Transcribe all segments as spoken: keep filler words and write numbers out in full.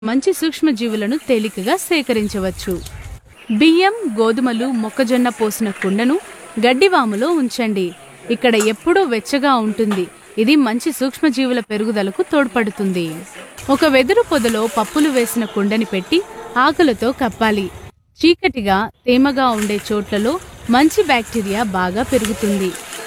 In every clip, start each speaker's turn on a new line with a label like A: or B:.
A: మంచి సూక్ష్మజీవులను తేలికగా సేకరించవచ్చు. బియ్యం, గోధుమలు, మొక్కజొన్న పోసిన కుండను గడ్డివాములో ఉంచండి. ఇక్కడ ఎప్పుడూ వెచ్చగా ఉంటుంది. ఇది మంచి సూక్ష్మజీవుల పెరుగుదలకు తోడ్పడుతుంది. ఒక వెదురు పొదలో పప్పులు వేసిన కుండని పెట్టి ఆకులతో కప్పాలి. చీకటిగా, తేమగా ఉండే చోట్లలో మంచి బ్యాక్టీరియా బాగా పెరుగుతుంది.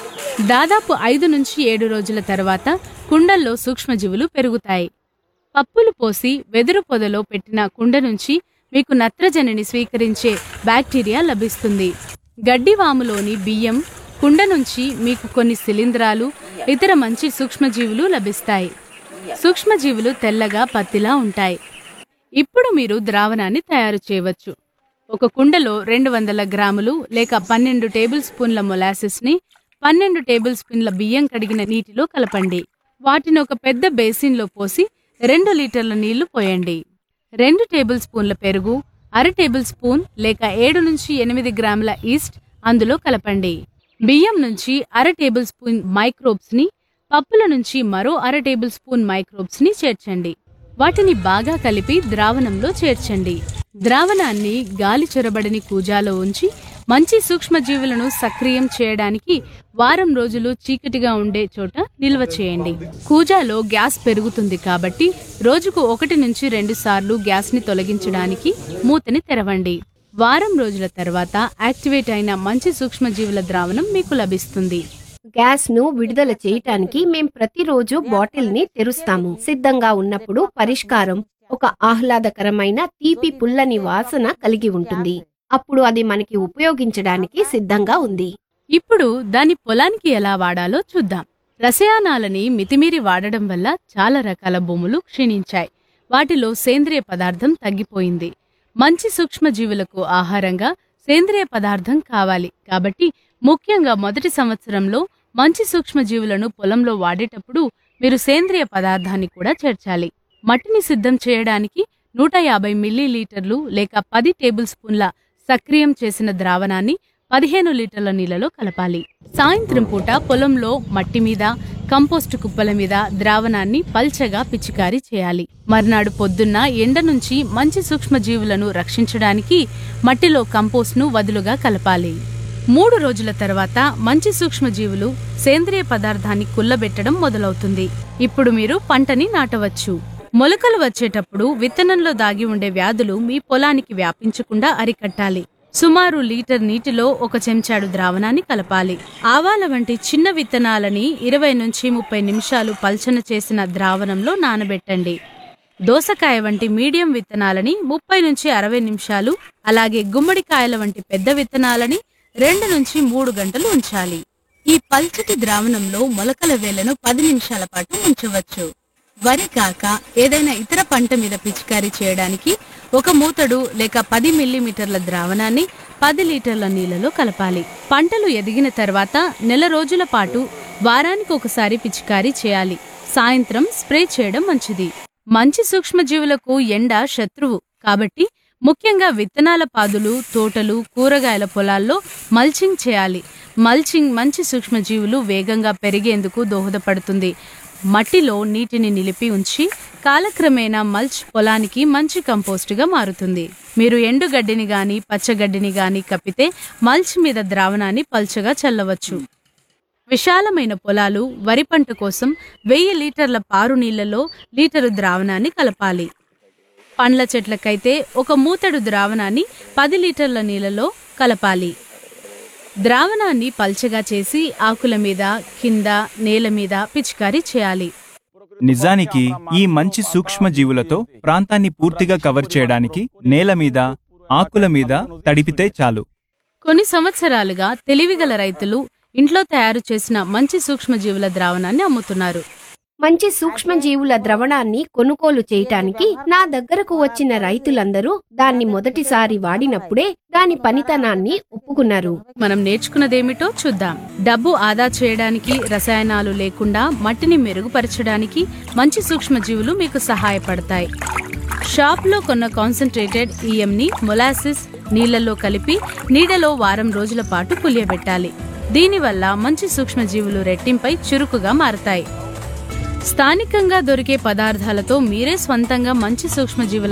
A: దాదాపు ఐదు నుంచి ఏడు రోజుల తర్వాత కుండల్లో సూక్ష్మజీవులు పెరుగుతాయి. పప్పులు పోసి వెదురు పొదలో పెట్టిన కుండ నుంచి మీకు నత్రజనిని స్వీకరించే బ్యాక్టీరియా లభిస్తుంది. గడ్డివాములోని బియ్యం కుండ నుంచి మీకు కొన్ని శిలీంధ్రాలు, ఇతర మంచి సూక్ష్మజీవులు లభిస్తాయి. సూక్ష్మజీవులు తెల్లగా పత్తిలా ఉంటాయి. ఇప్పుడు మీరు ద్రావణాన్ని తయారు చేయవచ్చు. ఒక కుండలో రెండు వందల గ్రాములు లేక పన్నెండు టేబుల్ స్పూన్ల మొలాసిస్ ని పన్నెండు టేబుల్ స్పూన్ల బియ్యం కడిగిన నీటిలో కలపండి. వాటిని ఒక పెద్ద బేసిన్లో పోసి రెండు లీటర్ల నీళ్లు పోయండి. రెండు టేబుల్ స్పూన్ల పెరుగు, అర టేబుల్ స్పూన్ లేక ఏడు నుంచి ఎనిమిది గ్రాముల ఈస్ట్ అందులో కలపండి. బియ్యం నుంచి అర టేబుల్ స్పూన్ మైక్రోబ్స్ ని, పప్పుల నుంచి మరో అర టేబుల్ స్పూన్ మైక్రోబ్స్ ని చేర్చండి. వాటిని బాగా కలిపి ద్రావణంలో చేర్చండి. ద్రావణాన్ని గాలి చొరబడని కూజాలో ఉంచి మంచి సూక్ష్మజీవులను సక్రియం చేయడానికి వారం రోజులు చీకటిగా ఉండే చోట నిల్వ చేయండి. కూజాలో గ్యాస్ పెరుగుతుంది కాబట్టి రోజుకు ఒకటి నుంచి రెండు సార్లు గ్యాస్ ని తొలగించడానికి మూతని తెరవండి. వారం రోజుల తర్వాత యాక్టివేట్ అయిన మంచి సూక్ష్మజీవుల ద్రావణం మీకు లభిస్తుంది.
B: గ్యాస్ ను విడుదల చేయటానికి మేం ప్రతిరోజు బాటిల్ ని తెరుస్తాము. సిద్ధంగా ఉన్నప్పుడు పరిష్కారం ఒక ఆహ్లాదకరమైన తీపి పుల్లని వాసన కలిగి ఉంటుంది. అప్పుడు అది మనకి ఉపయోగించడానికి సిద్ధంగా ఉంది.
A: ఇప్పుడు దాని పొలానికి ఎలా వాడాలో చూద్దాం. రసాయనాలని మితిమీరి వాడడం వల్ల చాలా రకాల భూములు క్షీణించాయి. వాటిలో సేంద్రియ పదార్థం తగ్గిపోయింది. మంచి సూక్ష్మజీవులకు ఆహారంగా సేంద్రియ పదార్థం కావాలి. కాబట్టి ముఖ్యంగా మొదటి సంవత్సరంలో మంచి సూక్ష్మజీవులను పొలంలో వాడేటప్పుడు మీరు సేంద్రియ పదార్థాన్ని కూడా చేర్చాలి. మట్టిని సిద్ధం చేయడానికి నూట యాభై మిల్లీ లీటర్లు లేక పది టేబుల్ స్పూన్ల సక్రియం చేసిన ద్రావణాన్ని పదిహేను లీటర్ల నీళ్లలో కలపాలి. సాయంత్రం పూట పొలంలో మట్టి మీద, కంపోస్టు కుప్పల మీద ద్రావణాన్ని పల్చగా పిచికారీ చేయాలి. మర్నాడు పొద్దున్న ఎండ నుంచి మంచి సూక్ష్మజీవులను రక్షించడానికి మట్టిలో కంపోస్ట్ను వదులుగా కలపాలి. మూడు రోజుల తర్వాత మంచి సూక్ష్మజీవులు సేంద్రియ పదార్థాన్ని కుల్లబెట్టడం మొదలవుతుంది. ఇప్పుడు మీరు పంటని నాటవచ్చు. మొలకలు వచ్చేటప్పుడు విత్తనంలో దాగి ఉండే వ్యాధులు మీ పొలానికి వ్యాపించకుండా అరికట్టాలి. సుమారు లీటర్ నీటిలో ఒక చెంచాడు ద్రావణాన్ని కలపాలి. ఆవాల వంటి చిన్న విత్తనాలని ఇరవై నుంచి ముప్పై నిమిషాలు పల్చన చేసిన ద్రావణంలో నానబెట్టండి. దోసకాయ వంటి మీడియం విత్తనాలని ముప్పై నుంచి అరవై నిమిషాలు, అలాగే గుమ్మడికాయల వంటి పెద్ద విత్తనాలని రెండు నుంచి మూడు గంటలు ఉంచాలి. ఈ పల్చటి ద్రావణంలో మొలకల వేలను పది నిమిషాల పాటు ఉంచవచ్చు. వరి కాక ఏదైనా ఇతర పంట మీద పిచికారీ చేయడానికి ఒక మూతడు లేక పది మిల్లీమీటర్ల ద్రావణాన్ని పది లీటర్ల నీళ్లలో కలపాలి. పంటలు ఎదిగిన తర్వాత నెల రోజుల పాటు వారానికి ఒకసారి పిచికారీ చేయాలి. సాయంత్రం స్ప్రే చేయడం మంచిది. మంచి సూక్ష్మజీవులకు ఎండ శత్రువు కాబట్టి ముఖ్యంగా విత్తనాల పాదులు, తోటలు, కూరగాయల పొలాల్లో మల్చింగ్ చేయాలి. మల్చింగ్ మంచి సూక్ష్మజీవులు వేగంగా పెరిగేందుకు దోహదపడుతుంది. మట్టిలో నీటిని నిలిపి ఉంచి కాలక్రమేణా మల్చ్ పొలానికి మంచి కంపోస్టుగా మారుతుంది. మీరు ఎండుగడ్డిని గాని పచ్చగడ్డిని గాని కప్పితే మల్చ్ మీద ద్రావణాన్ని పల్చగా చల్లవచ్చు. విశాలమైన పొలాలు, వరి పంట కోసం వెయ్యి లీటర్ల పారు నీళ్లలో లీటరు ద్రావణాన్ని కలపాలి. పండ్ల చెట్లకైతే ఒక మూతడు ద్రావణాన్ని పది లీటర్ల నీళ్లలో కలపాలి. ద్రావణాన్ని పల్చగా చేసి ఆకుల మీద, కింద, నేల మీద పిచికారీ చేయాలి.
C: నిజానికి ఈ మంచి సూక్ష్మజీవులతో ప్రాంతాన్ని పూర్తిగా కవర్ చేయడానికి నేల మీద, ఆకుల మీద తడిపితే చాలు.
A: కొన్ని సంవత్సరాలుగా తెలివిగల రైతులు ఇంట్లో తయారు చేసిన మంచి సూక్ష్మజీవుల ద్రావణాన్ని అమ్ముతున్నారు.
B: మంచి సూక్ష్మజీవుల ద్రవణాన్ని కొనుగోలు చేయటానికి నా దగ్గరకు వచ్చిన రైతులందరూ దాన్ని మొదటిసారి వాడినప్పుడే దాని పనితనాన్ని ఒప్పుకున్నారు.
A: మనం నేర్చుకున్నదేమిటో చూద్దాం. డబ్బు ఆదా చేయడానికి, రసాయనాలు లేకుండా మట్టిని మెరుగుపరచడానికి మంచి సూక్ష్మజీవులు మీకు సహాయపడతాయి. షాప్లో కొన్న కాన్సన్ట్రేటెడ్ ఈఎంని మొలాసిస్ నీళ్లలో కలిపి నీడలో వారం రోజుల పాటు పులియబెట్టాలి. దీనివల్ల మంచి సూక్ష్మజీవులు రెట్టింపై చురుకుగా మారతాయి. స్థానికంగా దొరికే పదార్థాలతో మీరే స్వంతంగా మంచి సూక్ష్మజీవుల